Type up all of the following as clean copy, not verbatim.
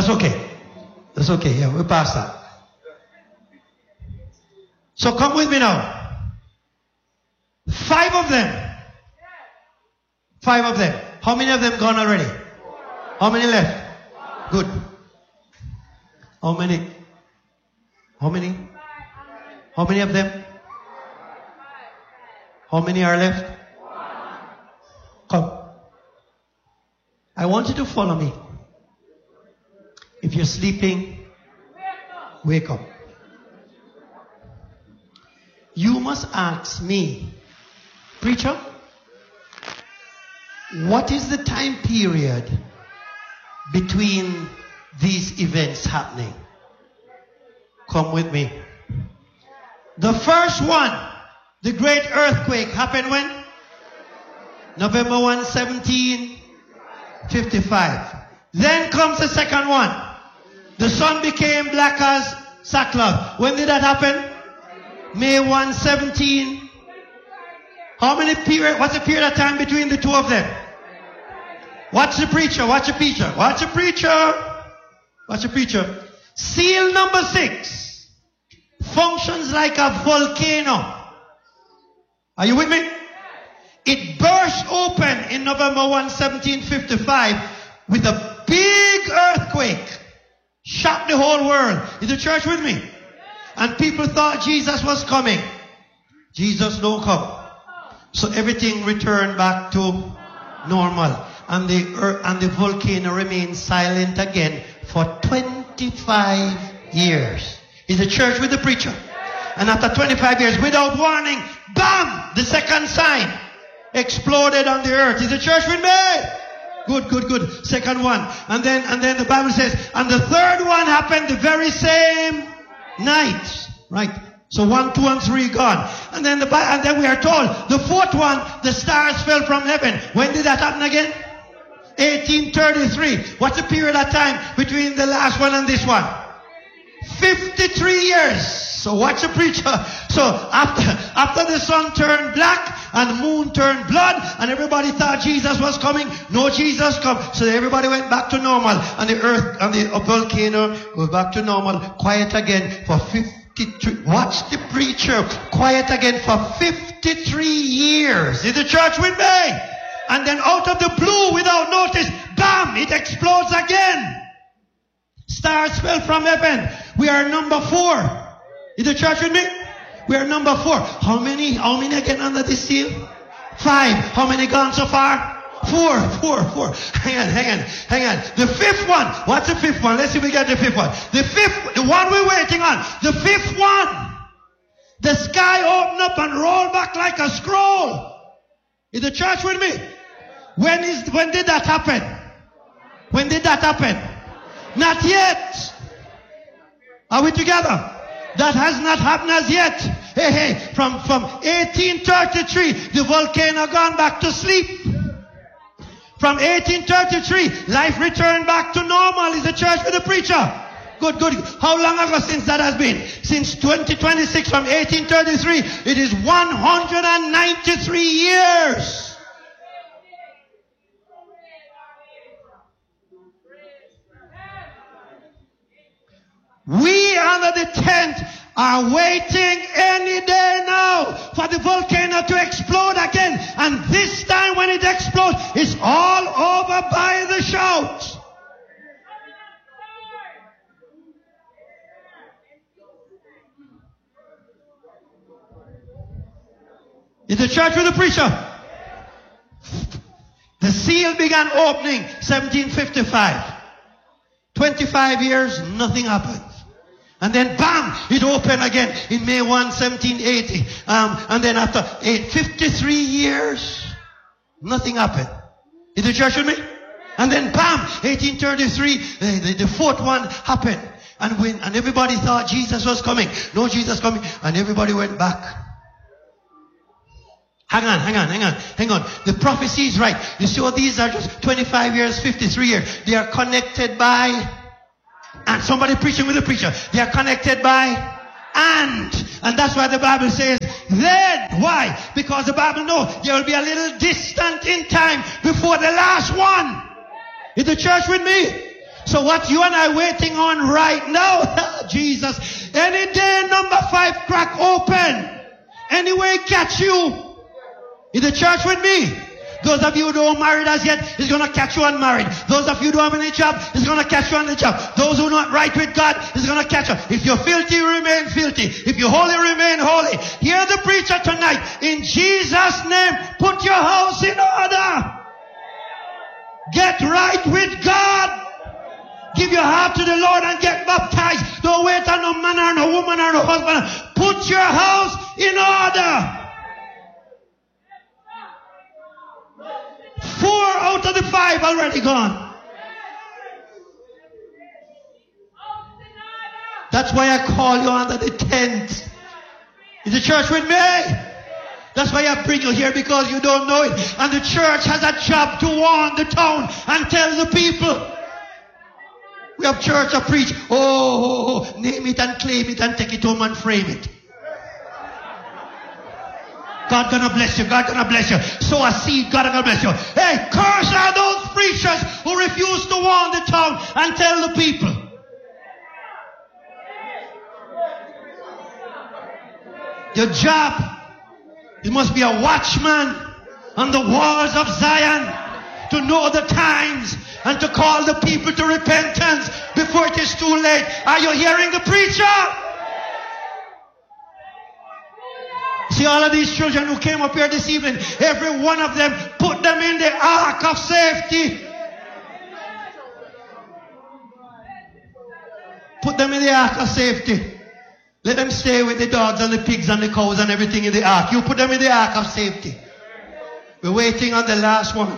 That's okay. That's okay. Yeah, we're past that. So come with me now. 5 of them. 5 of them. How many of them gone already? How many left? Good. How many? How many? How many of them? How many are left? Come. I want you to follow me. If you're sleeping, wake up. You must ask me, preacher, what is the time period between these events happening? Come with me. The first one, the great earthquake, happened when? November 1, 1755. Then comes the second one. The sun became black as sackcloth. When did that happen? May 1, 17. How many period? What's the period of time between the two of them? Watch the preacher. Watch the preacher. Watch the preacher. Watch the preacher. Seal number 6 functions like a volcano. Are you with me? It burst open in November 1, 1755 with a big earthquake. Shocked the whole world. Is the church with me? And people thought Jesus was coming. Jesus no come. So everything returned back to normal. And the volcano remained silent again for 25 years. Is the church with the preacher? And after 25 years, without warning, bam! The second sign exploded on the earth. Is the church with me? Good. Second one. And then the Bible says, and the third one happened the very same night. Right. So 1, 2, and 3 gone. And then we are told the fourth one, the stars fell from heaven. When did that happen again? 1833. What's the period of time between the last one and this one? 53 years. So watch the preacher. So after the sun turned black and the moon turned blood and everybody thought Jesus was coming, no Jesus come. So everybody went back to normal and the earth and the volcano goes back to normal. Quiet again for 53. Watch the preacher. Quiet again for 53 years. Is the church with me? And then out of the blue, without notice, bam! It explodes again. Stars fell from heaven. We are number 4. Is the church with me? We are number 4. How many again under this seal? 5. How many gone so far? 4. Hang on. The fifth one. What's the fifth one? Let's see if we get the fifth one. The one we're waiting on. The fifth one. The sky opened up and rolled back like a scroll. Is the church with me? When did that happen? When did that happen? Not yet. Are we together? That has not happened as yet. Hey, from 1833, the volcano gone back to sleep. From 1833, life returned back to normal. Is the church with the preacher? Good. How long ago since that has been? Since 2026, from 1833, it is 193 years. We under the tent are waiting any day now for the volcano to explode again. And this time when it explodes, it's all over by the shout. Is the church with the preacher? The seal began opening 1755. 25 years, nothing happened. And then bam, it opened again in May 1, 1780. And then after 53 years, nothing happened. Is the church with me? And then bam, 1833, the fourth one happened. And everybody thought Jesus was coming. No Jesus coming. And everybody went back. Hang on. The prophecy is right. You see what these are just 25 years, 53 years. They are connected by, and somebody preaching with the preacher. They are connected by, and that's why the Bible says, then. Why? Because the Bible knows there will be a little distant in time before the last one. Is the church with me? So what you and I waiting on right now, Jesus, any day number 5 crack open. Anyway, catch you. In the church with me. Those of you who don't married as yet, he's going to catch you unmarried. Those of you who don't have any job, he's going to catch you on the job. Those who are not right with God, he's going to catch you. If you're filthy, remain filthy. If you're holy, remain holy. Hear the preacher tonight. In Jesus' name, put your house in order. Get right with God. Give your heart to the Lord and get baptized. Don't wait on no man or no woman or no husband. Put your house in order. 4 out of the 5 already gone. That's why I call you under the tent. Is the church with me? That's why I bring you here, because you don't know it. And the church has a job to warn the town and tell the people. We have church to preach. Oh, name it and claim it and take it home and frame it. God gonna bless you. God gonna bless you. Sow a seed. God gonna bless you. Hey, curse are those preachers who refuse to warn the town and tell the people. Your job, you must be a watchman on the walls of Zion to know the times and to call the people to repentance before it is too late. Are you hearing the preacher? See all of these children who came up here this evening, every one of them, put them in the ark of safety. Put them in the ark of safety. Let them stay with the dogs and the pigs and the cows and everything in the ark. You put them in the ark of safety. We're waiting on the last one.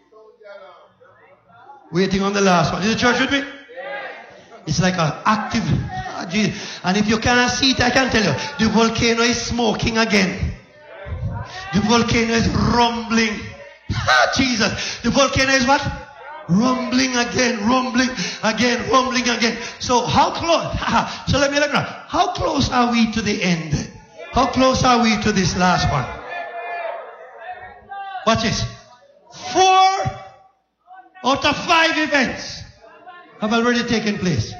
Waiting on the last one. Is the church with me? It's like an active... And if you cannot see it, I can tell you, the volcano is smoking again. The volcano is rumbling. Jesus. The volcano is what? Rumbling again, rumbling again, rumbling again. So how close? So let me know. How close are we to the end? How close are we to this last one? Watch this. 4 out of 5 events have already taken place.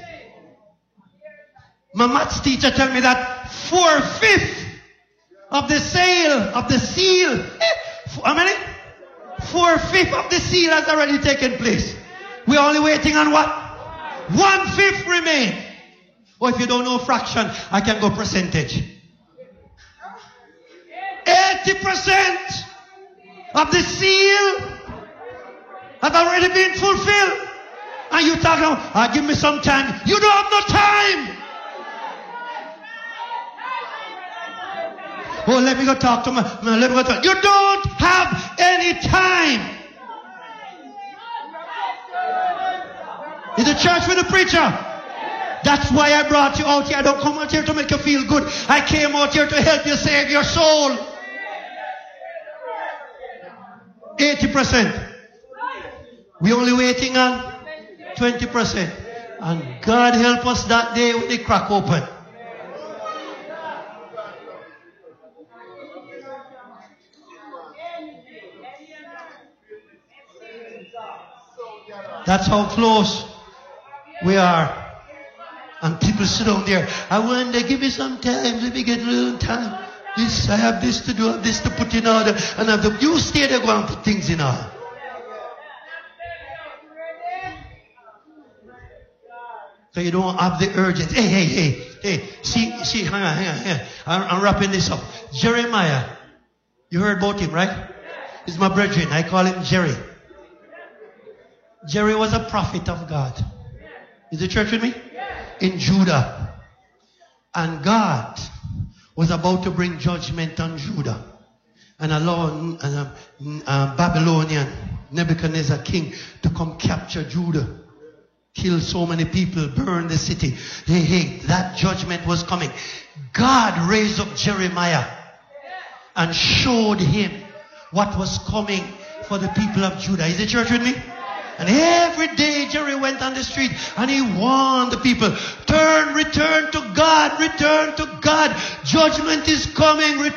My maths teacher told me that 4/5 of the seal, how many? 4/5 of the seal has already taken place. We're only waiting on what? 1/5 remain. Or if you don't know fraction, I can go percentage. 80% of the seal have already been fulfilled. And you talk about, give me some time. You don't have no time. Oh, let me go talk to let me go talk. You don't have any time. Is the church with the preacher? That's why I brought you out here. I don't come out here to make you feel good. I came out here to help you save your soul. 80%. We're only waiting on 20%. And God help us that day when they crack open. That's how close we are. And people sit down there. I wonder, give me some time. Let me get a little time. I have this to do, I have this to put in order. And you stay there, go and put things in order. So you don't have the urgency. Hey. See, hang on. I'm wrapping this up. Jeremiah. You heard about him, right? He's my brethren. I call him Jerry. Jerry was a prophet of God. Is the church with me? In Judah. And God was about to bring judgment on Judah and allow Babylonian Nebuchadnezzar king to come capture Judah, kill so many people, burn the city. Hey, that judgment was coming. God raised up Jeremiah and showed him what was coming for the people of Judah. Is the church with me? And every day Jerry went on the street and he warned the people, return to God, return to God. Judgment is coming.